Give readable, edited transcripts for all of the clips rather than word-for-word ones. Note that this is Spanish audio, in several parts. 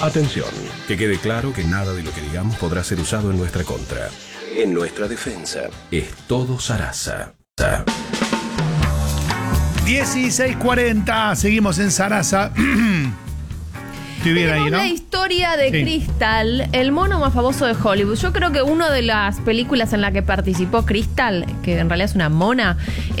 Atención, que quede claro que nada de lo que digamos podrá ser usado en nuestra contra. En nuestra defensa, es todo Sarasa. 16:40, seguimos en Sarasa. Estoy bien ahí, ¿no? La historia de Crystal, el mono más famoso de Hollywood. Yo creo que una de las películas en la que participó Crystal, que en realidad es una mona,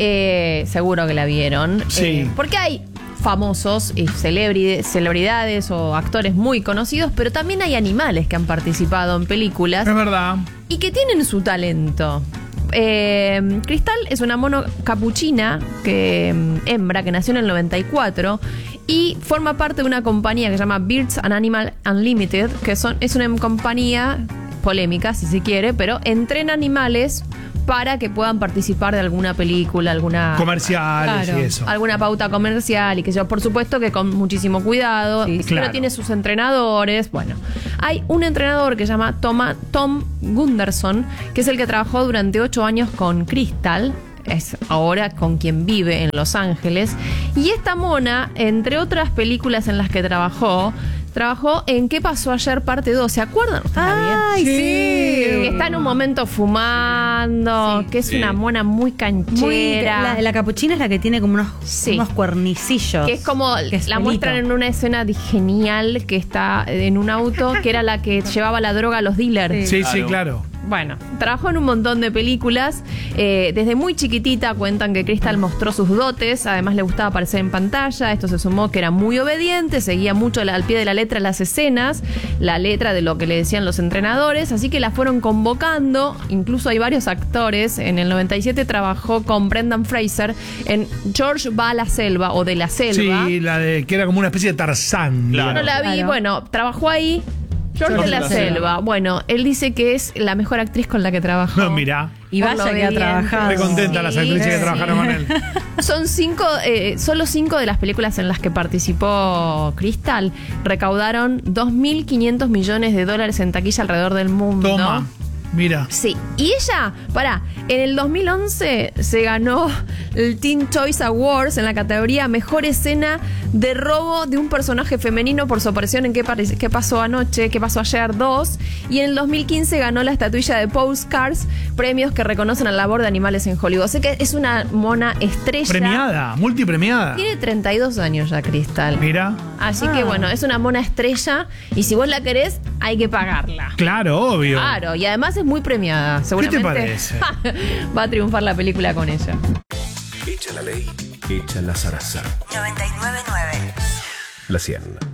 seguro que la vieron. Sí. Porque hay famosos y celebridades o actores muy conocidos, pero también hay animales que han participado en películas. Es verdad. Y que tienen su talento. Crystal es una mono capuchina, hembra, que nació en el 94 y forma parte de una compañía que se llama Birds and Animal Unlimited, que es una compañía polémica, si se quiere, pero entrena animales para que puedan participar de alguna película, alguna comerciales y eso. Alguna pauta comercial y que yo, por supuesto que con muchísimo cuidado, Sí, pero claro. tiene sus entrenadores. Bueno, hay un entrenador que se llama Tom Gunderson, que es el que trabajó durante 8 años con Crystal. Es ahora con quien vive en Los Ángeles. Y esta mona, entre otras películas en las que trabajó en ¿Qué pasó ayer? Parte 2. ¿Se acuerdan? ¡Ay, sí! Que está en un momento fumando, que es una mona muy canchera. La capuchina es la que tiene como unos cuernicillos. Que es como, que es la pelito. muestran en una escena genial, que está en un auto, que era la que llevaba la droga a los dealers. Sí, sí, claro. Bueno, trabajó en un montón de películas. Desde muy chiquitita cuentan que Crystal mostró sus dotes. Además le gustaba aparecer en pantalla. Esto se sumó que era muy obediente. Seguía mucho al pie de la letra las escenas. La letra de lo que le decían los entrenadores. Así que la fueron convocando. Incluso hay varios actores. En el 97 trabajó con Brendan Fraser en George va a la selva o de la selva. Sí, la de que era como una especie de Tarzán. Claro. Yo no la vi. Claro. Bueno, trabajó ahí. George de la selva. Bueno, él dice que es la mejor actriz con la que trabajó. No, mirá. Y Por lo vaya que ha obediente. trabajado. Estoy contenta las actrices que Sí. trabajaron con él. Son solo 5 de las películas en las que participó Crystal recaudaron $2.500 millones en taquilla alrededor del mundo. Toma, mira. Sí, y ella, en el 2011 se ganó el Teen Choice Awards en la categoría Mejor Escena de Robo de un personaje femenino por su aparición en ¿Qué pasó anoche? ¿Qué pasó ayer? 2. Y en el 2015 ganó la estatuilla de Postcards, premios que reconocen la labor de animales en Hollywood. O sea que es una mona estrella. Premiada, multipremiada. Tiene 32 años ya, Crystal. Mira. Así que bueno, es una mona estrella y si vos la querés, hay que pagarla. Claro, obvio. Claro, y además es muy premiada. Seguramente parece? va a triunfar la película con ella. Echa la ley, echa la Sarasa. 99.9. La 100.